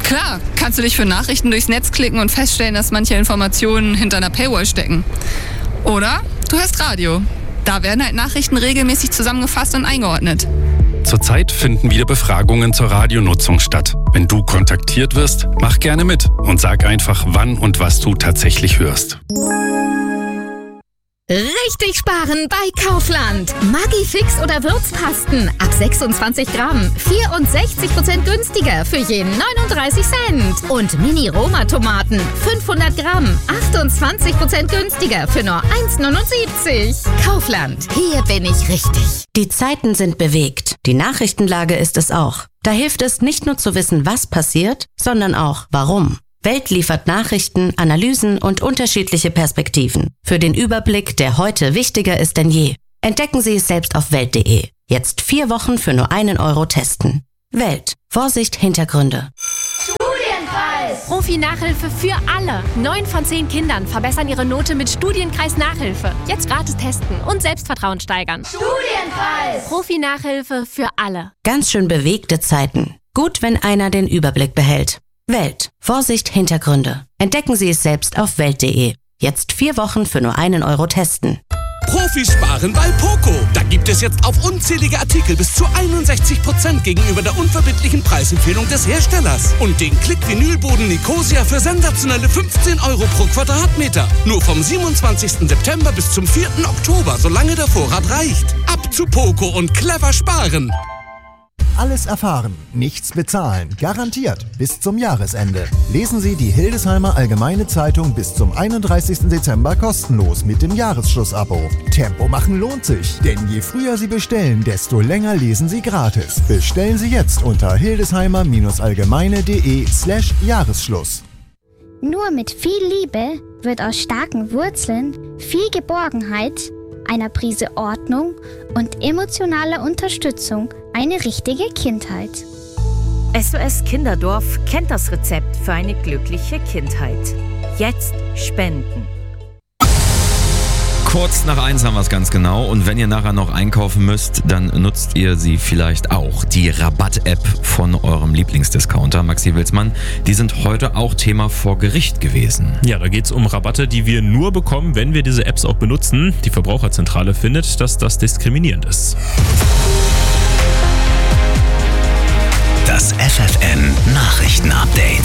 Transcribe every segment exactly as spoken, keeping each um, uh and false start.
Klar, kannst du dich für Nachrichten durchs Netz klicken und feststellen, dass manche Informationen hinter einer Paywall stecken. Oder du hörst Radio. Da werden halt Nachrichten regelmäßig zusammengefasst und eingeordnet. Zurzeit finden wieder Befragungen zur Radionutzung statt. Wenn du kontaktiert wirst, mach gerne mit und sag einfach, wann und was du tatsächlich hörst. Richtig sparen bei Kaufland. Maggi-Fix oder Würzpasten ab sechsundzwanzig Gramm. vierundsechzig Prozent günstiger für jeden neununddreißig Cent. Und Mini-Roma-Tomaten fünfhundert Gramm. achtundzwanzig Prozent günstiger für nur eins neunundsiebzig. Kaufland, hier bin ich richtig. Die Zeiten sind bewegt. Die Nachrichtenlage ist es auch. Da hilft es nicht nur zu wissen, was passiert, sondern auch warum. Welt liefert Nachrichten, Analysen und unterschiedliche Perspektiven. Für den Überblick, der heute wichtiger ist denn je. Entdecken Sie es selbst auf welt punkt de. Jetzt vier Wochen für nur einen Euro testen. Welt. Vorsicht, Hintergründe. Studienpreis! Profi-Nachhilfe für alle. Neun von zehn Kindern verbessern ihre Note mit Studienkreis Nachhilfe. Jetzt gratis testen und Selbstvertrauen steigern. Studienpreis! Profi-Nachhilfe für alle. Ganz schön bewegte Zeiten. Gut, wenn einer den Überblick behält. Welt. Vorsicht, Hintergründe. Entdecken Sie es selbst auf welt punkt de. Jetzt vier Wochen für nur einen Euro testen. Profis sparen bei Poco. Da gibt es jetzt auf unzählige Artikel bis zu einundsechzig Prozent gegenüber der unverbindlichen Preisempfehlung des Herstellers. Und den Klick-Vinylboden Nicosia für sensationelle fünfzehn Euro pro Quadratmeter. Nur vom siebenundzwanzigsten September bis zum vierten Oktober, solange der Vorrat reicht. Ab zu Poco und clever sparen. Alles erfahren, nichts bezahlen. Garantiert bis zum Jahresende. Lesen Sie die Hildesheimer Allgemeine Zeitung bis zum einunddreißigsten Dezember kostenlos mit dem Jahresschlussabo. Tempo machen lohnt sich, denn je früher Sie bestellen, desto länger lesen Sie gratis. Bestellen Sie jetzt unter hildesheimer-allgemeine.de slash Jahresschluss. Nur mit viel Liebe wird aus starken Wurzeln viel Geborgenheit, einer Prise Ordnung und emotionaler Unterstützung eine richtige Kindheit. S O S Kinderdorf kennt das Rezept für eine glückliche Kindheit. Jetzt spenden. Kurz nach eins haben wir es ganz genau. Und wenn ihr nachher noch einkaufen müsst, dann nutzt ihr sie vielleicht auch. Die Rabatt-App von eurem Lieblingsdiscounter, Maxi Wilsmann, die sind heute auch Thema vor Gericht gewesen. Ja, da geht es um Rabatte, die wir nur bekommen, wenn wir diese Apps auch benutzen. Die Verbraucherzentrale findet, dass das diskriminierend ist. Das F F N Nachrichten-Update.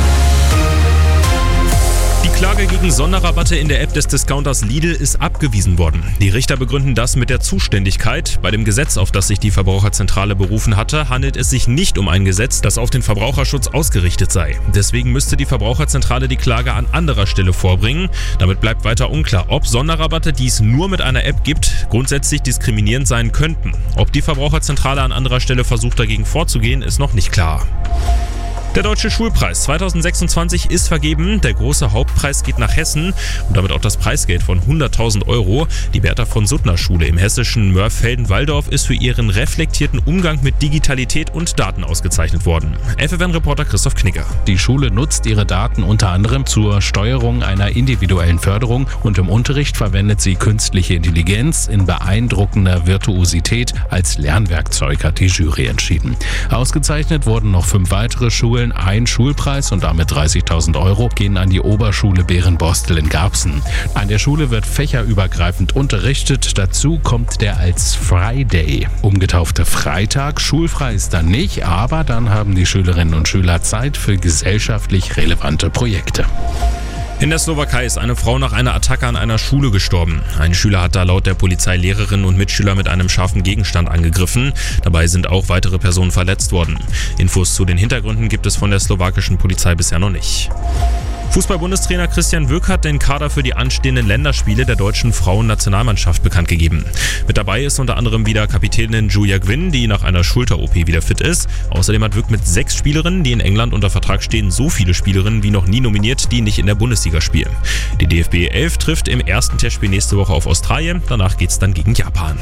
Die Klage gegen Sonderrabatte in der App des Discounters Lidl ist abgewiesen worden. Die Richter begründen das mit der Zuständigkeit. Bei dem Gesetz, auf das sich die Verbraucherzentrale berufen hatte, handelt es sich nicht um ein Gesetz, das auf den Verbraucherschutz ausgerichtet sei. Deswegen müsste die Verbraucherzentrale die Klage an anderer Stelle vorbringen. Damit bleibt weiter unklar, ob Sonderrabatte, die es nur mit einer App gibt, grundsätzlich diskriminierend sein könnten. Ob die Verbraucherzentrale an anderer Stelle versucht, dagegen vorzugehen, ist noch nicht klar. Der Deutsche Schulpreis zweitausendsechsundzwanzig ist vergeben. Der große Hauptpreis geht nach Hessen und damit auch das Preisgeld von hunderttausend Euro. Die Bertha von Suttner Schule im hessischen Mörfelden-Walldorf ist für ihren reflektierten Umgang mit Digitalität und Daten ausgezeichnet worden. F F N-Reporter Christoph Knicker. Die Schule nutzt ihre Daten unter anderem zur Steuerung einer individuellen Förderung und im Unterricht verwendet sie künstliche Intelligenz in beeindruckender Virtuosität als Lernwerkzeug, hat die Jury entschieden. Ausgezeichnet wurden noch fünf weitere Schulen. Ein Schulpreis und damit dreißigtausend Euro gehen an die Oberschule Bärenborstel in Garbsen. An der Schule wird fächerübergreifend unterrichtet. Dazu kommt der als Friday umgetaufte Freitag. Schulfrei ist dann nicht, aber dann haben die Schülerinnen und Schüler Zeit für gesellschaftlich relevante Projekte. In der Slowakei ist eine Frau nach einer Attacke an einer Schule gestorben. Ein Schüler hat da laut der Polizei Lehrerinnen und Mitschüler mit einem scharfen Gegenstand angegriffen. Dabei sind auch weitere Personen verletzt worden. Infos zu den Hintergründen gibt es von der slowakischen Polizei bisher noch nicht. Fußball-Bundestrainer Christian Wöck hat den Kader für die anstehenden Länderspiele der deutschen Frauennationalmannschaft bekannt gegeben. Mit dabei ist unter anderem wieder Kapitänin Julia Gwynn, die nach einer Schulter-O P wieder fit ist. Außerdem hat Wöck mit sechs Spielerinnen, die in England unter Vertrag stehen, so viele Spielerinnen wie noch nie nominiert, die nicht in der Bundesliga spielen. Die D F B elf trifft im ersten Testspiel nächste Woche auf Australien. Danach geht's dann gegen Japan.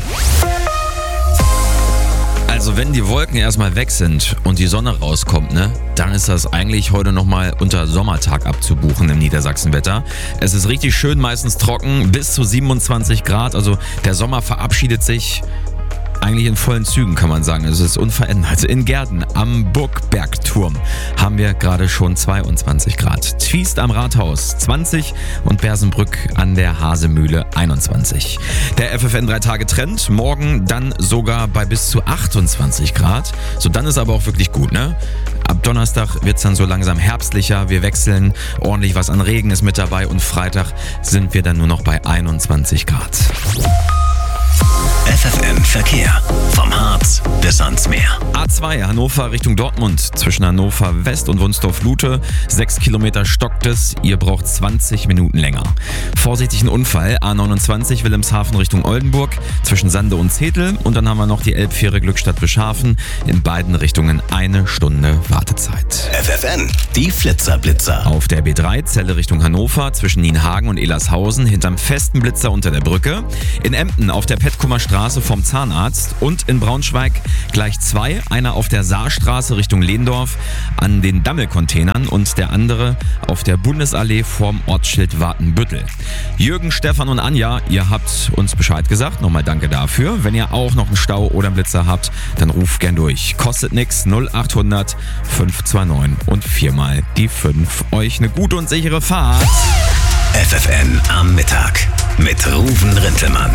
Also wenn die Wolken erstmal weg sind und die Sonne rauskommt, ne, dann ist das eigentlich heute nochmal unter Sommertag abzubuchen im Niedersachsenwetter. Es ist richtig schön, meistens trocken, bis zu siebenundzwanzig Grad. Also der Sommer verabschiedet sich eigentlich in vollen Zügen, kann man sagen. Es ist unverändert. In Gärten am Burgbergturm Turm haben wir gerade schon zweiundzwanzig Grad. Twiest am Rathaus zwanzig und Bersenbrück an der Hasemühle einundzwanzig. Der F F N drei Tage Trend, morgen dann sogar bei bis zu achtundzwanzig Grad. So, dann ist aber auch wirklich gut, ne? Ab Donnerstag wird's dann so langsam herbstlicher. Wir wechseln, ordentlich was an Regen ist mit dabei und Freitag sind wir dann nur noch bei einundzwanzig Grad. F F N Verkehr. Vom Harz bis ans Meer. A zwei Hannover Richtung Dortmund. Zwischen Hannover West und Wunsdorf-Lute. Sechs Kilometer stockt es. Ihr braucht zwanzig Minuten länger. Vorsichtig ein Unfall. A neunundzwanzig Wilhelmshaven Richtung Oldenburg. Zwischen Sande und Zetel. Und dann haben wir noch die Elbfähre Glückstadt-Bischhafen. In beiden Richtungen eine Stunde Wartezeit. F F N, die Flitzer-Blitzer. Auf der B drei Celle Richtung Hannover. Zwischen Nienhagen und Elershausen. Hinterm festen Blitzer unter der Brücke. In Emden auf der Petkumer Straße vom Zahnarzt und in Braunschweig gleich zwei. Einer auf der Saarstraße Richtung Lehndorf an den Dammelcontainern und der andere auf der Bundesallee vorm Ortsschild Watenbüttel. Jürgen, Stefan und Anja, ihr habt uns Bescheid gesagt. Nochmal danke dafür. Wenn ihr auch noch einen Stau oder einen Blitzer habt, dann ruft gern durch. Kostet nix. null achthundert fünfhundertneunundzwanzig und viermal die fünf. Euch eine gute und sichere Fahrt. F F N am Mittag mit Ruven Rintelmann.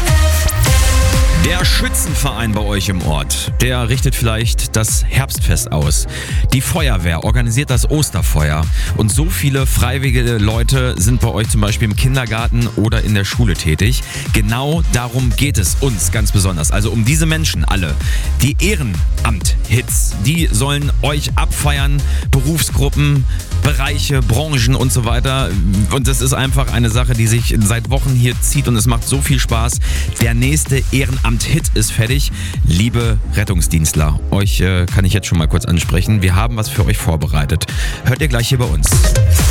Der Schützenverein bei euch im Ort, der richtet vielleicht das Herbstfest aus. Die Feuerwehr organisiert das Osterfeuer. Und so viele freiwillige Leute sind bei euch zum Beispiel im Kindergarten oder in der Schule tätig. Genau darum geht es uns ganz besonders. Also um diese Menschen alle. Die Ehrenamt-Hits, die sollen euch abfeiern. Berufsgruppen, Bereiche, Branchen und so weiter. Und das ist einfach eine Sache, die sich seit Wochen hier zieht und es macht so viel Spaß. Der nächste Ehrenamt Hit ist fertig. Liebe Rettungsdienstler, euch äh, kann ich jetzt schon mal kurz ansprechen. Wir haben was für euch vorbereitet. Hört ihr gleich hier bei uns.